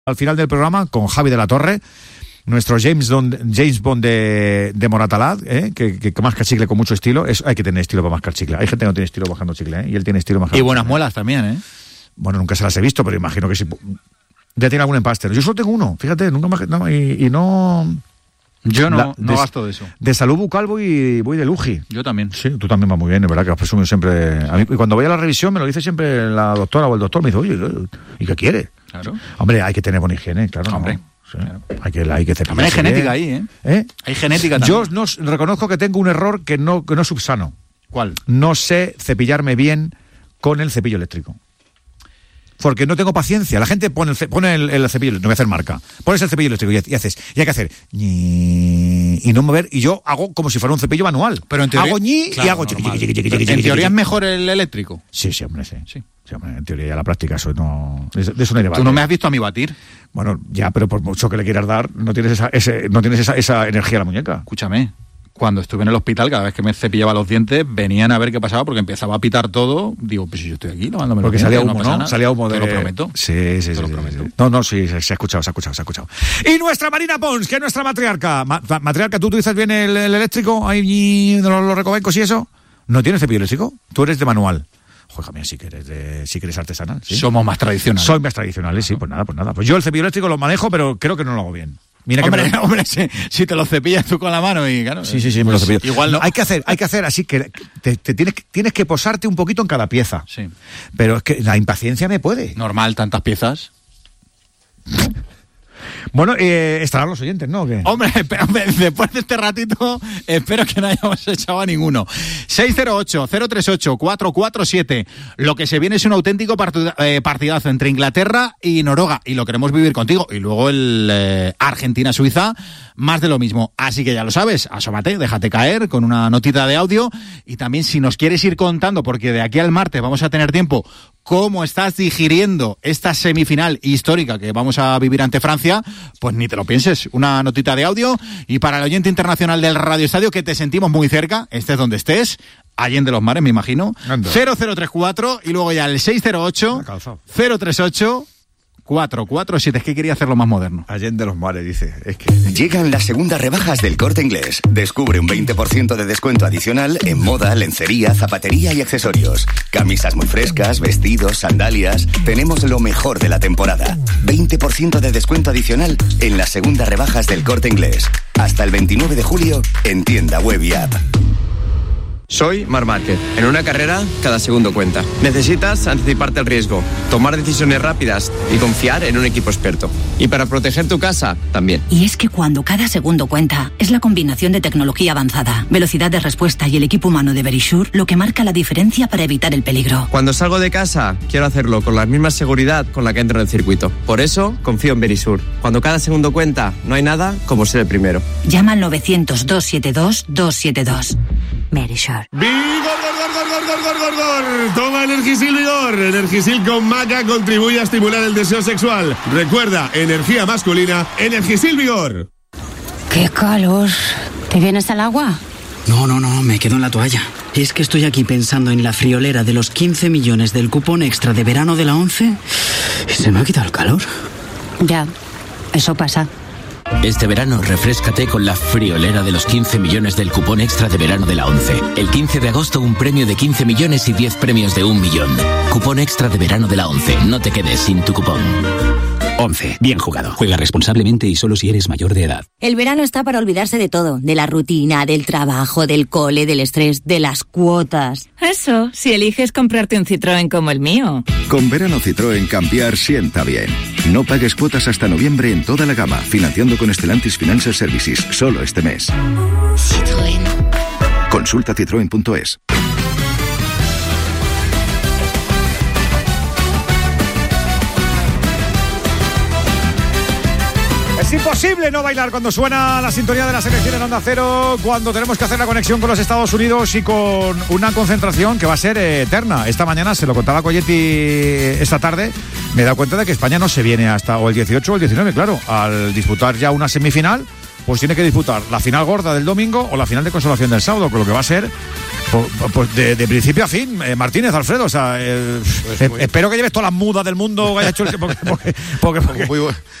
Al final del programa con Javi de la Torre, nuestro James Bond de Moratalaz, que masca chicle con mucho estilo. Hay que tener estilo para mascar chicle. Hay gente que no tiene estilo bajando chicle, y él tiene estilo bajando. Y buenas muelas también, Bueno, nunca se las he visto, pero imagino que sí. Ya tiene algún empaste. Yo solo tengo uno, fíjate, nunca más. No, y no. Yo no gasto de eso. De salud bucal voy de luji. Yo también. Sí, tú también vas muy bien, es verdad que has presumido siempre. A mí, y cuando voy a la revisión me lo dice siempre la doctora o el doctor, me dice, oye, ¿y qué quiere? Claro. Hombre, hay que tener buena higiene, claro. Hombre. ¿No? Sí. Claro. Hay que también hay genética ahí, Hay genética también. Yo reconozco que tengo un error que no subsano. ¿Cuál? No sé cepillarme bien con el cepillo eléctrico. Porque no tengo paciencia. La gente pone el cepillo, no voy a hacer marca. Pones el cepillo eléctrico y haces, y hay que hacer y no mover, y yo hago como si fuera un cepillo manual. Pero en teoría, hago y hago en teoría es mejor el eléctrico. Sí, hombre, sí. Sí, hombre, en teoría y a la práctica eso no es un debate. ¿Tú no me has visto a mí batir? Bueno, ya, pero por mucho que le quieras dar, no tienes esa energía a la muñeca. Escúchame. Cuando estuve en el hospital, cada vez que me cepillaba los dientes, venían a ver qué pasaba porque empezaba a pitar todo. Digo, pues si yo estoy aquí lavándome los dientes. Porque salía humo, ¿no? Nada. Salía humo de... Te lo prometo. Sí. Te lo prometo. No, sí, se ha escuchado. Y nuestra Marina Pons, que es nuestra matriarca. Matriarca, ¿tú utilizas bien el eléctrico? Ahí los recovecos y eso. ¿No tienes cepillo eléctrico? Tú eres de manual. Joder, mía, sí que eres artesanal. ¿Sí? Somos más tradicionales. Soy más tradicionales, sí, pues nada. Pues yo el cepillo eléctrico lo manejo, pero creo que no lo hago bien. Mira hombre, si te lo cepillas tú con la mano y claro. Sí, me lo cepillo. Igual no. Hay que hacer así que tienes que posarte un poquito en cada pieza. Sí. Pero es que la impaciencia me puede. Normal, tantas piezas. Bueno, estarán los oyentes, ¿no? ¿Qué? Hombre, después de este ratito, espero que no hayamos echado a ninguno. 608-038-447. Lo que se viene es un auténtico partidazo entre Inglaterra y Noruega, y lo queremos vivir contigo. Y luego el Argentina-Suiza, más de lo mismo. Así que ya lo sabes, asómate, déjate caer con una notita de audio. Y también si nos quieres ir contando, porque de aquí al martes vamos a tener tiempo, cómo estás digiriendo esta semifinal histórica que vamos a vivir ante Francia, pues ni te lo pienses, una notita de audio. Y para el oyente internacional del Radio Estadio, que te sentimos muy cerca, estés donde estés, allende los mares, me imagino, 0034 y luego ya el 608 038 447, es que quería hacerlo más moderno. Allende los mares, dice. Es que... Llegan las segundas rebajas del Corte Inglés. Descubre un 20% de descuento adicional en moda, lencería, zapatería y accesorios. Camisas muy frescas, vestidos, sandalias. Tenemos lo mejor de la temporada. 20% de descuento adicional en las segundas rebajas del Corte Inglés. Hasta el 29 de julio en tienda web y app. Soy Marc Márquez. En una carrera, cada segundo cuenta. Necesitas anticiparte al riesgo, tomar decisiones rápidas y confiar en un equipo experto. Y para proteger tu casa, también. Y es que cuando cada segundo cuenta, es la combinación de tecnología avanzada, velocidad de respuesta y el equipo humano de Verisure lo que marca la diferencia para evitar el peligro. Cuando salgo de casa, quiero hacerlo con la misma seguridad con la que entro en el circuito. Por eso, confío en Verisure. Cuando cada segundo cuenta, no hay nada como ser el primero. Llama al 900-272-272. Verisure. ¡Vigor! Toma Energisil Vigor. Energisil con maca contribuye a estimular el deseo sexual. Recuerda, energía masculina, Energisil Vigor. ¡Qué calor! ¿Te vienes al agua? No, me quedo en la toalla. Es que estoy aquí pensando en la friolera de los 15 millones del cupón extra de verano de la ONCE y se me ha quitado el calor. Ya, eso pasa. Este verano refréscate con la friolera de los 15 millones del cupón extra de verano de la ONCE. El 15 de agosto un premio de 15 millones y 10 premios de 1 millón. Cupón extra de verano de la ONCE. No te quedes sin tu cupón. ONCE. Bien jugado. Juega responsablemente y solo si eres mayor de edad. El verano está para olvidarse de todo. De la rutina, del trabajo, del cole, del estrés, de las cuotas. Eso, si eliges comprarte un Citroën como el mío. Con verano Citroën cambiar sienta bien. No pagues cuotas hasta noviembre en toda la gama, financiando con Stellantis Financial Services, solo este mes. Citroën. Consulta citroen.es. Es imposible no bailar cuando suena la sintonía de la selección en Onda Cero, cuando tenemos que hacer la conexión con los Estados Unidos y con una concentración que va a ser eterna. Esta mañana, se lo contaba Colletti esta tarde, me he dado cuenta de que España no se viene hasta o el 18 o el 19, claro, al disputar ya una semifinal pues tiene que disputar la final gorda del domingo o la final de consolación del sábado, con lo que va a ser pues de principio a fin. Martínez, Alfredo, o sea, espero que lleves todas las mudas del mundo que hayas hecho porque